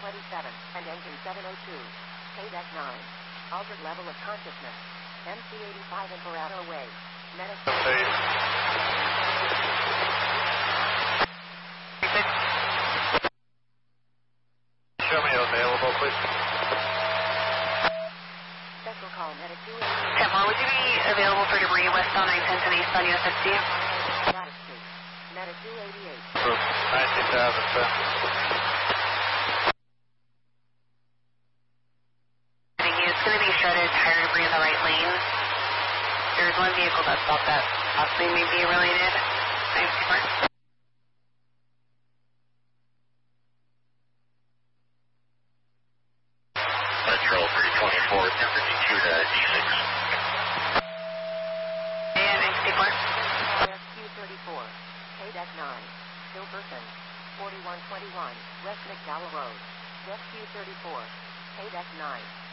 and engine 702. Paydeck 9. Altered level of consciousness. MC85 Imperato Way. Medic. Show me available, please. Special call Medic 288. Would you be available for debris west on 910 and east on US 60? Goddard Street. Medic 288. Group 19,000, sir. It's going to be shredded tire debris in the right lane. There's one vehicle that stopped that possibly may be related. Thanks, Mark. Patrol 324, temperature 2 to D6. And XT4. SQ34. Paydeck 9. Still person. 4121. West McDowell Road. SQ34. Paydeck 9.